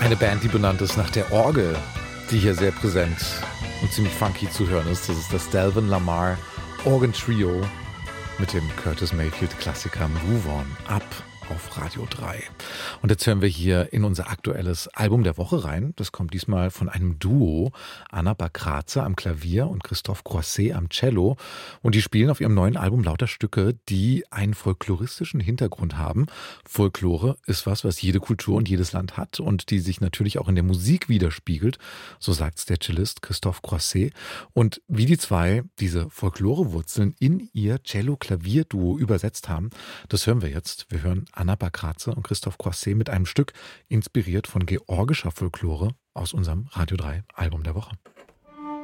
Eine Band, die benannt ist nach der Orgel, die hier sehr präsent und ziemlich funky zu hören ist. Das ist das Delvin Lamar Organ Trio mit dem Curtis Mayfield Klassiker Move On Up auf Radio 3. Und jetzt hören wir hier in unser aktuelles Album der Woche rein. Das kommt diesmal von einem Duo, Anna Bakratze am Klavier und Christophe Croisset am Cello. Und die spielen auf ihrem neuen Album lauter Stücke, die einen folkloristischen Hintergrund haben. Folklore ist was jede Kultur und jedes Land hat und die sich natürlich auch in der Musik widerspiegelt. So sagt's der Cellist Christophe Croisset. Und wie die zwei diese Folklorewurzeln in ihr Cello-Klavier-Duo übersetzt haben, das hören wir jetzt. Wir hören Anna Bakratze und Christophe Croisset mit einem Stück inspiriert von georgischer Folklore aus unserem Radio 3 Album der Woche.